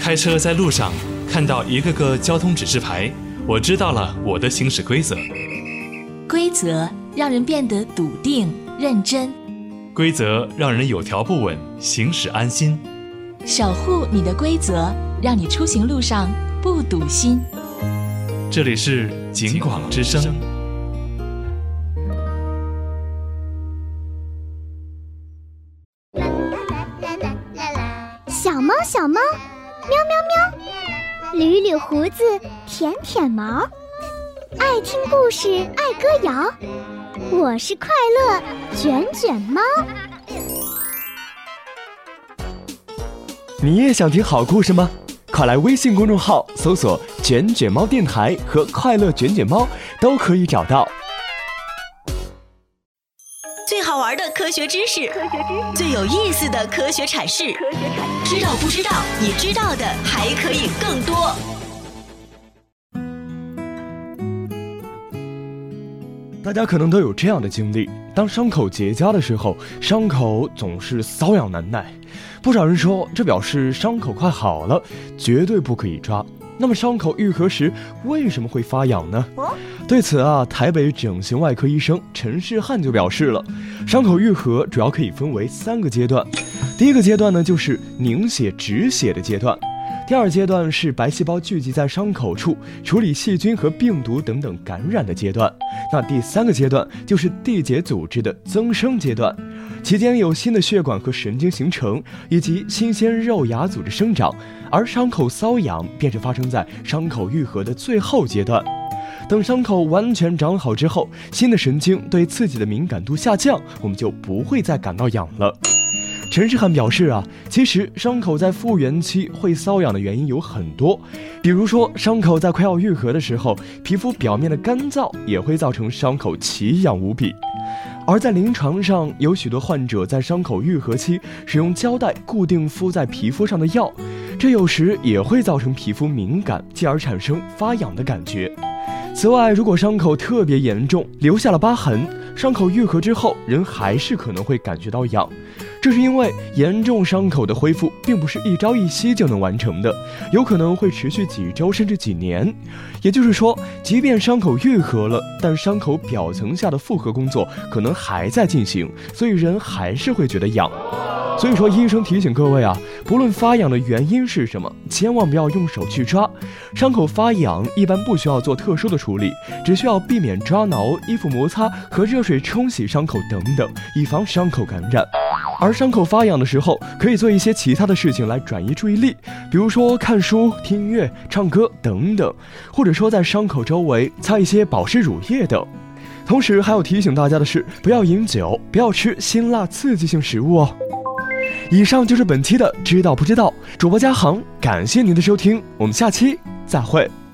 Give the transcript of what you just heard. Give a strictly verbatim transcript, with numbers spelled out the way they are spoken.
开车在路上看到一个个交通指示牌，我知道了我的行驶规则。 规则让人变得笃定认真， 规则让人有条不紊，行驶安心。 守护你的规则，让你出行路上不堵心。 这里是警广之声。 小猫小猫，喵喵喵，捋捋胡子，舔舔毛，爱听故事，爱歌谣，我是快乐卷卷猫。 你也想听好故事吗？快来微信公众号搜索卷卷猫电台和快乐卷卷猫，都可以找到。 最好玩的科学知识，最有意思的科学阐释，知道不知道？你知道的还可以更多。 大家可能都有这样的经历，当伤口结痂的时候，伤口总是瘙痒难耐。不少人说，这表示伤口快好了，绝对不可以抓。那么伤口愈合时为什么会发痒呢？对此啊，台北整形外科医生陈世汉就表示了，伤口愈合主要可以分为三个阶段。第一个阶段呢，就是凝血止血的阶段。第二阶段是白细胞聚集在伤口处，处理细菌和病毒等等感染的阶段。那第三个阶段就是缔结组织的增生阶段，期间有新的血管和神经形成，以及新鲜肉芽组织生长，而伤口瘙痒便是发生在伤口愈合的最后阶段。等伤口完全长好之后，新的神经对刺激的敏感度下降，我们就不会再感到痒了。陈世汉表示啊，其实伤口在复原期会瘙痒的原因有很多，比如说伤口在快要愈合的时候，皮肤表面的干燥也会造成伤口奇痒无比。而在临床上，有许多患者在伤口愈合期使用胶带固定敷在皮肤上的药，这有时也会造成皮肤敏感，继而产生发痒的感觉。此外，如果伤口特别严重，留下了疤痕，伤口愈合之后，人还是可能会感觉到痒。这是因为严重伤口的恢复并不是一朝一夕就能完成的，有可能会持续几周甚至几年。也就是说，即便伤口愈合了，但伤口表层下的复合工作可能还在进行，所以人还是会觉得痒。所以说，医生提醒各位啊，不论发痒的原因是什么，千万不要用手去抓。伤口发痒一般不需要做特殊的处理，只需要避免抓挠、衣服摩擦和热水冲洗伤口等等，以防伤口感染。而伤口发痒的时候，可以做一些其他的事情来转移注意力，比如说看书、听音乐、唱歌等等，或者说在伤口周围擦一些保湿乳液等。同时还要提醒大家的是，不要饮酒，不要吃辛辣刺激性食物哦。以上就是本期的知道不知道，主播嘉航，感谢您的收听，我们下期再会。